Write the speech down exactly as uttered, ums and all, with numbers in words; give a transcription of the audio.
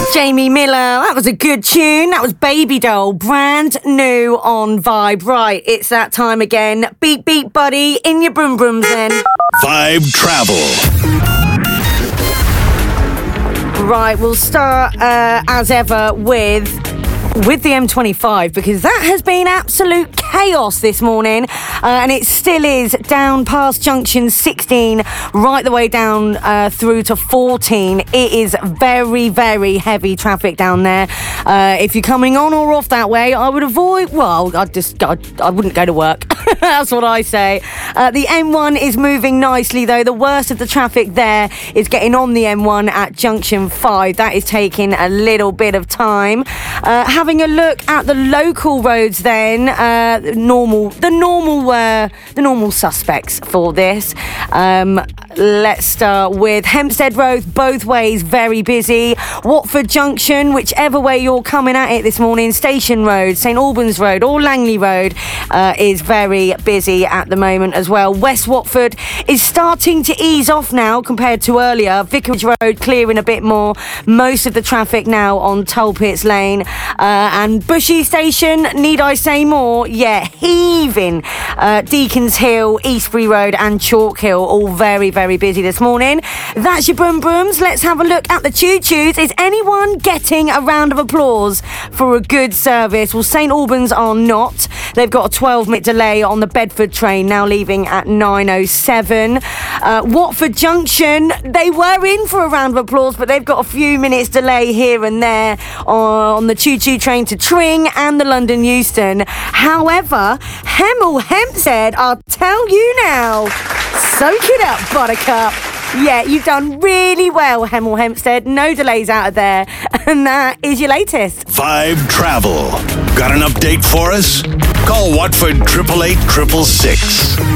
Jamie Miller, that was a good tune. That was Baby Doll, brand new on Vibe. Right, it's that time again. Beep, beep, buddy, in your broom brooms then. Vibe Travel. Right, we'll start uh, as ever with with the M twenty-five, because that has been absolute chaos this morning, uh, and it still is down past junction sixteen, right the way down uh, through to fourteen. It is very, very heavy traffic down there. Uh, if you're coming on or off that way, I would avoid, well, I'd just, I'd, I wouldn't go to work. That's what I say. Uh, the M one is moving nicely, though. The worst of the traffic there is getting on the M one at junction five. That is taking a little bit of time. Uh, having a look at the local roads then, uh, normal, the normal, uh, the normal suspects for this. Um, let's start with Hempstead Road, both ways very busy. Watford Junction, whichever way you're coming at it this morning, Station Road, St Albans Road or Langley Road uh, is very busy at the moment as well. West Watford is starting to ease off now compared to earlier. Vicarage Road clearing a bit more. Most of the traffic now on Tulpits Lane. Uh, and Bushy Station, need I say more? Yeah, heaving. Uh, Deacons Hill, Eastbury Road and Chalk Hill, all very, very busy this morning. That's your broom brooms. Let's have a look at the choo-choos. Is anyone getting a round of applause for a good service? Well, St Albans are not. They've got a twelve minute delay on the Bedford train, now leaving at nine oh seven. Uh, Watford Junction, they were in for a round of applause, but they've got a few minutes delay here and there on the choo-choo train to Tring and the London Euston. However, Hemel Hempstead, I'll tell you now, soak it up, Buttercup. Yeah, you've done really well, Hemel Hempstead. No delays out of there. And that is your latest. Vibe Travel. Got an update for us? Call Watford eight eight eight, six six six.